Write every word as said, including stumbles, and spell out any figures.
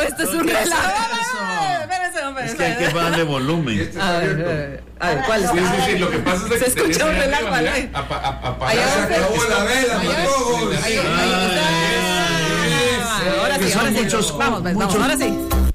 esto es un relajo. Es que hay que darle volumen. Este A está ver, abierto. a ver, a ver, ¿cuál es? Sí, sí, sí, lo que pasa es que Se escucha un tenés- relajo, mira, ¿vale? apa- apa- apa- Allá se va. acabó la vela, Allá va. mató. Ahí, ahí está. Ahora sí, Que son ahora sí. muchos- Vamos, pues, vamos, muchos- ahora sí.